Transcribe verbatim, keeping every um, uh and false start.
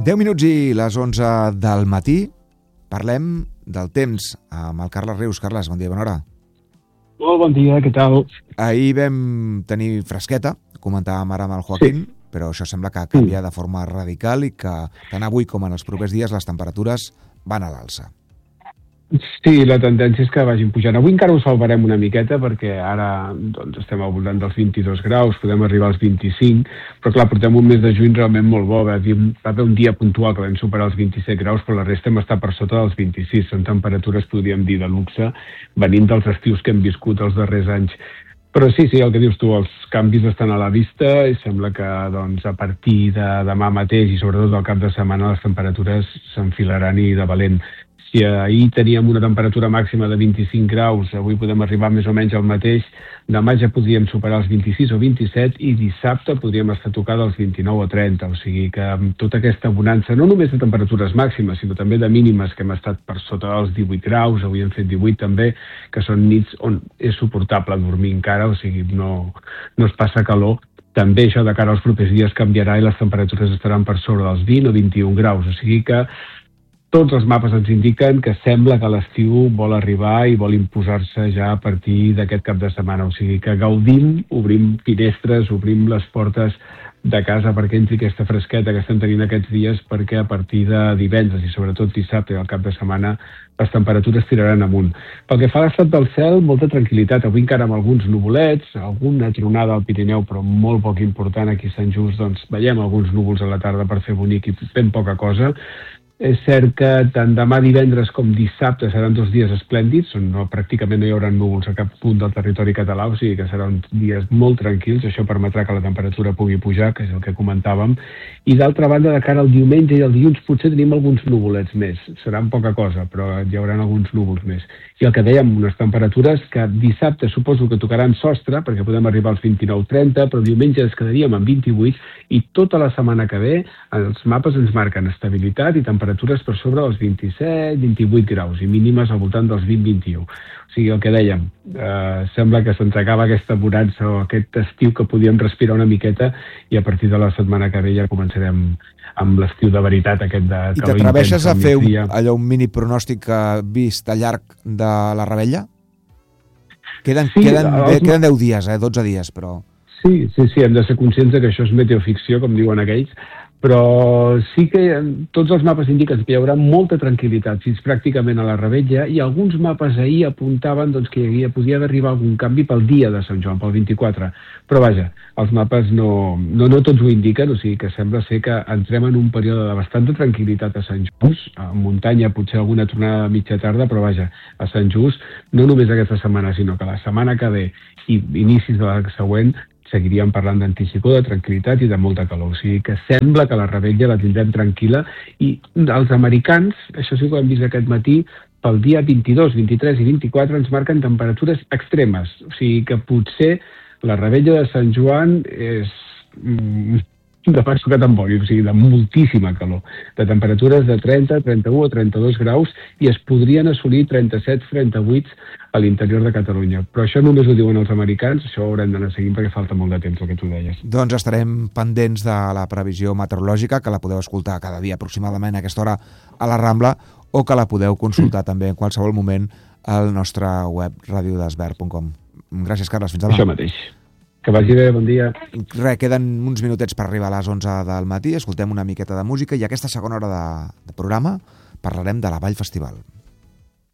deu minuts i les onze del matí. Parlem del temps amb el Carles Rius. Carles, bon dia, bona hora. Molt bon dia, què tal? Ahir vam tenir fresqueta, comentàvem ara amb el Joaquín, sí. Però això sembla que canvia de forma radical i que tant avui com en els propers dies les temperatures van a l'alça. Sí, la tendència és que vagin pujant. Avui encara ho salvarem una miqueta perquè ara doncs, estem al voltant dels vint-i-dos graus, podem arribar als vint-i-cinc, però clar, portem un mes de juny realment molt bo. Va haver un dia puntual que vam superar els vint-i-set graus, però la resta hem estat per sota dels vint-i-sis. Són temperatures, podríem dir, de luxe, venint dels estius que hem viscut els darrers anys. Però sí, sí, el que dius tu, els canvis estan a la vista i sembla que doncs, a partir de demà mateix i sobretot del cap de setmana les temperatures s'enfilaran i de valent. Si ahir teníem una temperatura màxima de vint-i-cinc graus, avui podem arribar més o menys al mateix, demà ja podríem superar els vint-i-sis o vint-i-set i dissabte podríem estar tocant els vint-i-nou o trenta. O sigui que amb tota aquesta bonança, no només de temperatures màximes, sinó també de mínimes que hem estat per sota dels divuit graus, avui hem fet divuit també, que són nits on és suportable dormir encara, o sigui, no, no es passa calor. També això de cara als propers dies canviarà i les temperatures estaran per sobre dels vint o vint-i-un graus, o sigui que tots els mapes ens indiquen que sembla que l'estiu vol arribar i vol imposar-se ja a partir d'aquest cap de setmana. O sigui que gaudim, obrim finestres, obrim les portes de casa perquè entri aquesta fresqueta que estem tenint aquests dies, perquè a partir de divendres i sobretot dissabte i al cap de setmana les temperatures tiraran amunt. Pel que fa a l'estat del cel, molta tranquil·litat. Avui encara amb alguns nuvolets, alguna tronada al Pirineu, però molt poc important. Aquí a Sant Just doncs, veiem alguns núvols a la tarda per fer bonic i ben poca cosa. És cert que tant demà divendres com dissabte seran dos dies esplèndids, on no, pràcticament no hi haurà núvols a cap punt del territori català, o sigui que seran dies molt tranquils, això permetrà que la temperatura pugui pujar, que és el que comentàvem, i d'altra banda, de cara al diumenge i al dilluns potser tenim alguns nuvolets més, seran poca cosa, però hi haurà alguns núvols més. I el que dèiem, unes temperatures que dissabte suposo que tocaran sostre, perquè podem arribar als vint-i-nou trenta, però diumenge ens quedaríem amb vint-i-vuit, i tota la setmana que ve els mapes ens marquen estabilitat i temperatures per sobre dels vint-i-set vint-i-vuit graus i mínimes al voltant dels vint vint-i-u. O sigui, el que dèiem, eh, sembla que se'ns acaba aquesta bonança o aquest estiu que podíem respirar una miqueta i a partir de la setmana que ve ja començarem amb l'estiu de veritat aquest de calor. I t'atreveixes a fer un, allò, un mini pronòstic vist a llarg de la Rebella? Queden, sí, queden, els... queden deu dies, eh, dotze dies, però... Sí, sí, sí, hem de ser conscients que això és meteoficció, com diuen aquells, però sí que tots els mapes indiquen que hi haurà molta tranquil·litat fins pràcticament a la Rebella i alguns mapes ahir apuntaven doncs, que hi havia, podia arribar algun canvi pel dia de Sant Joan, pel vint-i-quatre. Però vaja, els mapes no, no, no tots ho indiquen, o sigui que sembla ser que entrem en un període de bastanta tranquil·litat a Sant Just, a muntanya potser alguna tornada a mitja tarda, però vaja, a Sant Just, no només aquesta setmana, sinó que la setmana que ve i inicis de la següent seguiríem parlant d'anticicló, de tranquil·litat i de molta calor. O sigui que sembla que la Rebella la tindrem tranquil·la i els americans, això sí que ho hem vist aquest matí, pel dia vint-i-dos, vint-i-tres i vint-i-quatre ens marquen temperatures extremes. O sigui que potser la Rebella de Sant Joan és mm, de pas que tambori, o sigui, de moltíssima calor, de temperatures de trenta, trenta-u o trenta-dos graus i es podrien assolir trenta-set trenta-vuit a l'interior de Catalunya. Però això només ho diuen els americans, això ho haurem d'anar seguint perquè falta molt de temps, el que tu deies. Doncs estarem pendents de la previsió meteorològica, que la podeu escoltar cada dia aproximadament a aquesta hora a la Rambla, o que la podeu consultar mm. també en qualsevol moment al nostre web radio desvern punt com. Gràcies, Carles. Fins demà. Això mateix. Que vagi bé, bon dia. Res, queden uns minutets per arribar a les onze del matí, escoltem una miqueta de música i aquesta segona hora de, de programa parlarem de la Vall Festival.